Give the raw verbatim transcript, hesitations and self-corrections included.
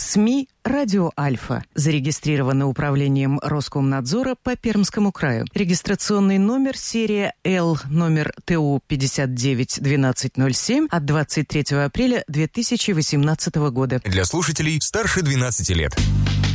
СМИ «Радио Альфа». Зарегистрировано управлением Роскомнадзора по Пермскому краю. Регистрационный номер серия Л, номер ТУ пятьдесят девять двенадцать ноль семь от двадцать третьего апреля две тысячи восемнадцатого года. Для слушателей старше двенадцати лет.